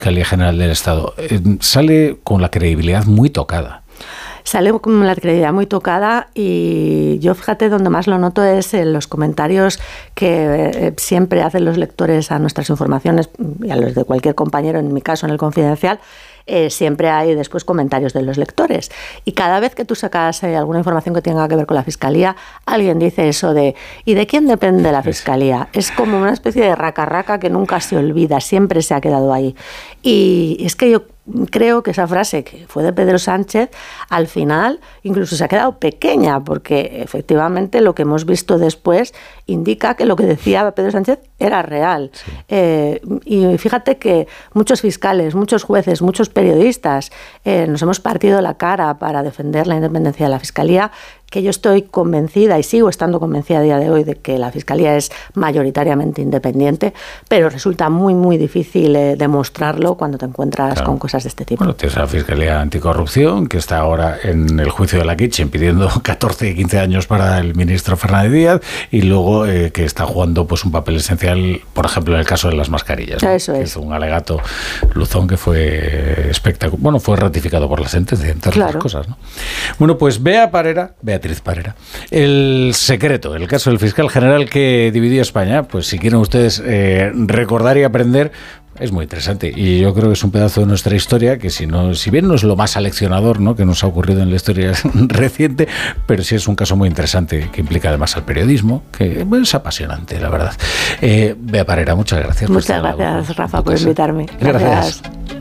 Fiscalía General del Estado, sale con la credibilidad muy tocada. Sale con la credibilidad muy tocada y yo, fíjate, donde más lo noto es en los comentarios que siempre hacen los lectores a nuestras informaciones y a los de cualquier compañero, en mi caso en El Confidencial. Siempre hay después comentarios de los lectores y cada vez que tú sacas alguna información que tenga que ver con la Fiscalía, alguien dice eso de ¿y de quién depende la Fiscalía? Es como una especie de raca-raca que nunca se olvida, siempre se ha quedado ahí. Y es que yo creo que esa frase que fue de Pedro Sánchez, al final incluso se ha quedado pequeña, porque efectivamente lo que hemos visto después indica que lo que decía Pedro Sánchez era real. Sí. Y fíjate que muchos fiscales, muchos jueces, muchos periodistas nos hemos partido la cara para defender la independencia de la Fiscalía, que yo estoy convencida y sigo estando convencida a día de hoy de que la Fiscalía es mayoritariamente independiente, pero resulta muy, muy difícil demostrarlo cuando te encuentras con cosas de este tipo. Bueno, tienes la Fiscalía Anticorrupción, que está ahora en el juicio de la Kitchen pidiendo 14 y 15 años para el ministro Fernández Díaz, y luego que está jugando pues un papel esencial, por ejemplo, en el caso de las mascarillas, ¿no? Eso es. Hizo un alegato Luzón que fue espectacular. Bueno, fue ratificado por la sentencia, entre otras cosas, ¿no? Bueno, pues Beatriz Parera. El secreto, el caso del fiscal general que dividió España, pues si quieren ustedes recordar y aprender, es muy interesante y yo creo que es un pedazo de nuestra historia que si bien no es lo más aleccionador, ¿no?, que nos ha ocurrido en la historia reciente, pero sí es un caso muy interesante que implica además al periodismo, que es apasionante, la verdad. Bea Parera, muchas gracias. Muchas gracias, Rafa, por invitarme. Gracias.